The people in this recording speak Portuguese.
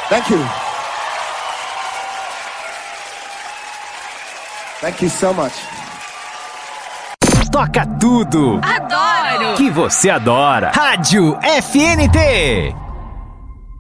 Thank you. Thank you so much. Toca tudo. Adoro. Que você adora. Rádio FNT.